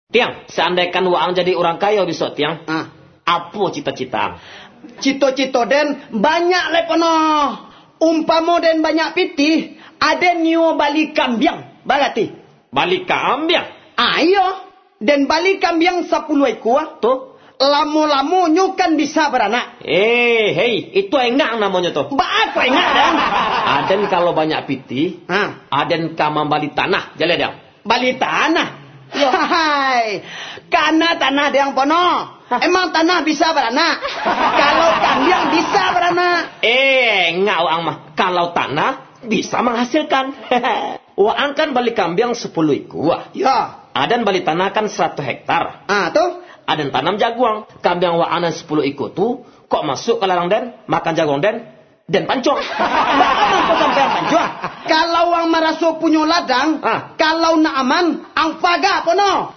Tiang, seandainya waang jadi orang kaya besok tiang. Apa cita-cita? Cito-cito den banyak lepono. Umpamo den banyak pitih, ada nyo balik kambiang. Balati. Balik kambiang? Ayo. Den balik kambiang 10 ekor. Tuh. Lamo-lamo nyo kan bisa beranak. Hei, itu enggak namanya tuh. Apa enggak den? Aden kalau banyak pitih, aden kamam balik tanah. Jalan dia. Balik tanah? Hai. Karena tanah yang pono. Emang tanah bisa beranak? Kalau kambiang bisa beranak. Enggak waang mah. Kalau tanah bisa menghasilkan. Waang kan balik kambiang 10 ekor. Ya. Aden balik tanah kan 100 hektar. Tuh. Aden tanam jaguang. Kambiang waanan 10 ekor tuh kok masuk ke ladang den, makan jaguang den pancong. Apa sampai pancong? Kalau wang maraso punya ladang, kalau nak aman, ang faga pono.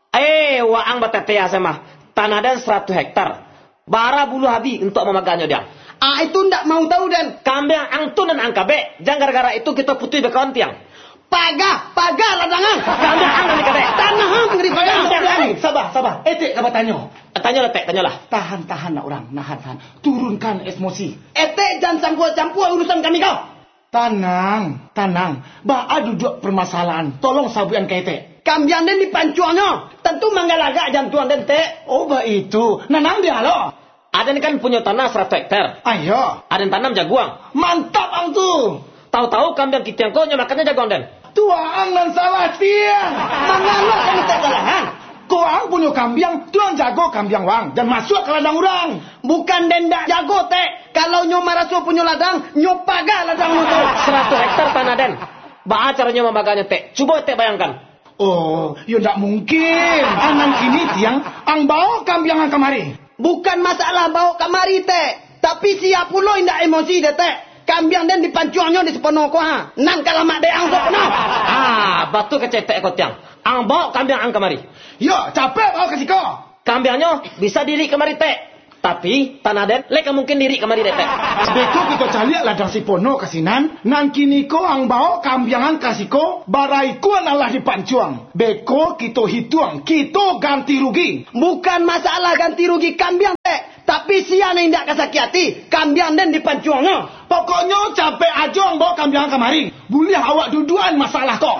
Waang batetea sama. Tanah den 100 hektar. Bara bulu habis untuk memaganya dia. Itu ndak mau tahu den. Kambiang angtun dan angkabe. Jangan gara-gara itu kita putih bekawan tiang. Paga ladangan. Kambiang angkan di kabe. Tanah ngeri paga. Sabar. Etik apa tanya? Tanyalah. Tahan orang. Nahan. Turunkan emosi. Etek jangan campur urusan kami kau. Tenang. Ba'a duduk permasalahan. Tolong sabuan ke etek. Kambiang den dipancuannya. Tentu manggalaga jantuan den te. Oh, itu. Nanang dia lo. Aden kan punya tanah 100 hektar. Ayo. Aden tanam jaguang. Mantap ang tu. Tahu-tahu kambiang kita yang kau makannya jaguang den. Tuang dan salah tiang. Mangano kan kesalahan. Kau ang punya kambiang, tuang jago kambiang wang dan masuk ke ladang orang. Bukan dendak jago te. Kalau nyo marasu punya ladang, nyo paga ladang itu. 100 hektar tanah den. Ba caranya memaganya te. Coba te bayangkan. Oh, ya ndak mungkin. Anang ini tiang, ang bawa kambiang ang kemari. Bukan masalah bawa kemari te. Tapi siap pula indak emosi de te. Kambiang den dipancuannya di sepenuh ko ha. Nang kalamak de ang sepenuh. Batu kecetek ko tiang. Ang bawa kambiang ang kemari. Yo, capek bawa kasih kau. Kambiangnya bisa diri kemari te. Tapi tanah den leka mungkin diri kemari de te. Beko kita cari ladang si pono kasinan. Nang kini ko ang bawa kambiangan kasih ko. Barai ko adalah dipancuang. Beko kita hitung. Kita ganti rugi. Bukan masalah ganti rugi kambiang te. Tapi siapa yang tidak kesakiati, kambiang den dipancuangnya. Pokoknya capek aja ang bawa kambiang kemari. Boleh awak duduan masalah kok.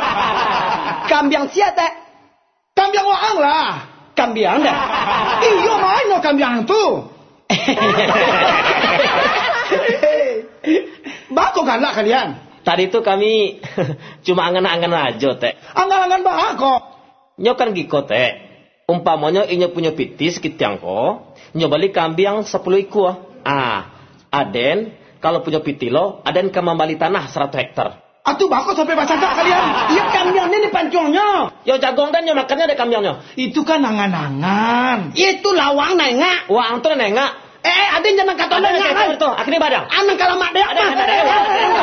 Kambiang siapa? Kambiang waang lah. Kambiang dah. Iyo main no kambiang tu. Bako galak kalian. Tadi itu kami cuma angan-angan aja teh. Angan-angan bako. Nyo kan giko teh. Umpamanya inyo punya pitis kitiang ko. Nyo balik kambiang 10 ekor. Aden kalau punya pitilo, aden kembali tanah 100 hektar. Atuh bako sampai baca tak kalian? Iya kambiangnya di pancongnya. Yo jagong dan yo makannya ada kambiangnya. Itu kan angan-angan. Itu lawang nengak. Wang tuh nengak. Aden jangan kata nengak. Itu akhirnya badang. Anang kalau mak dia.